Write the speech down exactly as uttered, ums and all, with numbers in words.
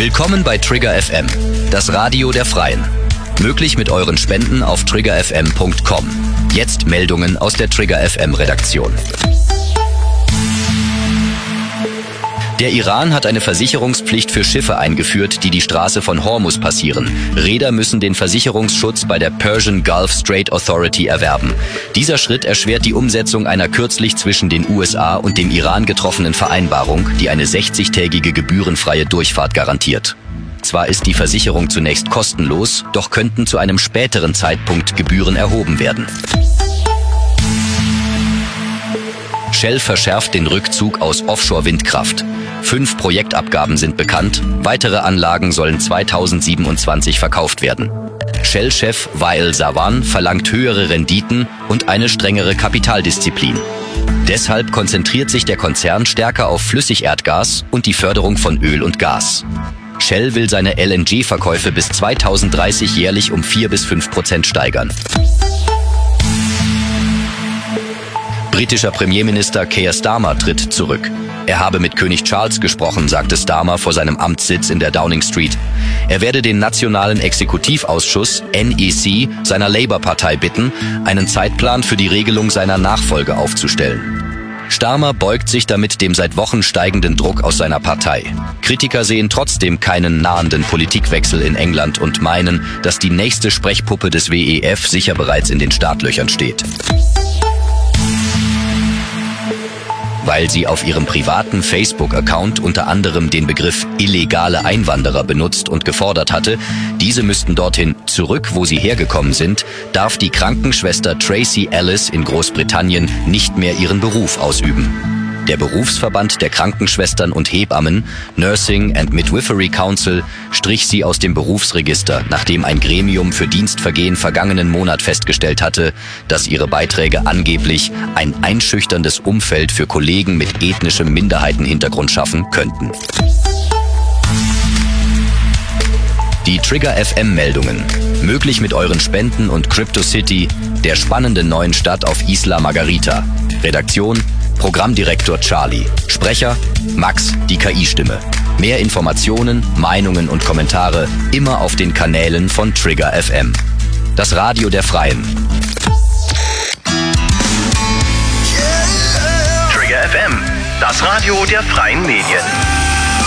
Willkommen bei Trigger F M, das Radio der Freien. Möglich mit euren Spenden auf trigger f m punkt com. Jetzt Meldungen aus der Trigger F M Redaktion. Der Iran hat eine Versicherungspflicht für Schiffe eingeführt, die die Straße von Hormuz passieren. Reeder müssen den Versicherungsschutz bei der Persian Gulf Strait Authority erwerben. Dieser Schritt erschwert die Umsetzung einer kürzlich zwischen den U S A und dem Iran getroffenen Vereinbarung, die eine sechzigtägige gebührenfreie Durchfahrt garantiert. Zwar ist die Versicherung zunächst kostenlos, doch könnten zu einem späteren Zeitpunkt Gebühren erhoben werden. Shell verschärft den Rückzug aus Offshore-Windkraft. Fünf Projektabgaben sind bekannt, weitere Anlagen sollen zweitausendsiebenundzwanzig verkauft werden. Shell-Chef Wael Sawan verlangt höhere Renditen und eine strengere Kapitaldisziplin. Deshalb konzentriert sich der Konzern stärker auf Flüssigerdgas und die Förderung von Öl und Gas. Shell will seine L N G-Verkäufe bis zweitausenddreißig jährlich um vier bis fünf Prozent steigern. Britischer Premierminister Keir Starmer tritt zurück. Er habe mit König Charles gesprochen, sagte Starmer vor seinem Amtssitz in der Downing Street. Er werde den Nationalen Exekutivausschuss N E C seiner Labour-Partei bitten, einen Zeitplan für die Regelung seiner Nachfolge aufzustellen. Starmer beugt sich damit dem seit Wochen steigenden Druck aus seiner Partei. Kritiker sehen trotzdem keinen nahenden Politikwechsel in England und meinen, dass die nächste Sprechpuppe des W E F sicher bereits in den Startlöchern steht. Weil sie auf ihrem privaten Facebook-Account unter anderem den Begriff illegale Einwanderer benutzt und gefordert hatte, diese müssten dorthin zurück, wo sie hergekommen sind, darf die Krankenschwester Tracy Ellis in Großbritannien nicht mehr ihren Beruf ausüben. Der Berufsverband der Krankenschwestern und Hebammen, Nursing and Midwifery Council, strich sie aus dem Berufsregister, nachdem ein Gremium für Dienstvergehen vergangenen Monat festgestellt hatte, dass ihre Beiträge angeblich ein einschüchterndes Umfeld für Kollegen mit ethnischem Minderheitenhintergrund schaffen könnten. Die Trigger F M-Meldungen. Möglich mit euren Spenden und CryptoCity, der spannenden neuen Stadt auf Isla Margarita. Redaktion: Programmdirektor Charlie. Sprecher: Max, die K I-Stimme. Mehr Informationen, Meinungen und Kommentare immer auf den Kanälen von Trigger F M. Das Radio der Freien. Trigger F M, das Radio der Freien Medien.